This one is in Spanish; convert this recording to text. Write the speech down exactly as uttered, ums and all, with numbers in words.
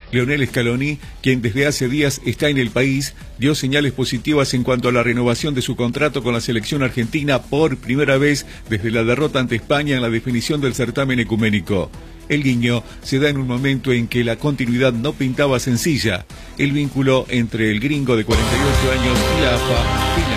Lionel Scaloni, quien desde hace días está en el país, dio señales positivas en cuanto a la renovación de su contrato con la selección argentina por primera vez desde la derrota ante España en la definición del certamen ecuménico. El guiño se da en un momento en que la continuidad no pintaba sencilla. El vínculo entre el gringo de cuarenta y ocho años y la A F A